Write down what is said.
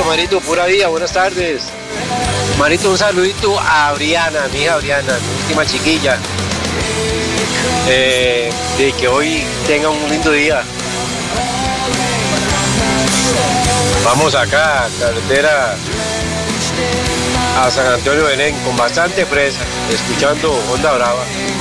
Manito, pura vida, buenas tardes. Manito, un saludito a Briana, mi hija Briana, mi última chiquilla. De que hoy tenga un lindo día. Vamos acá, carretera a San Antonio de Belén, con bastante presa, escuchando Onda Brava.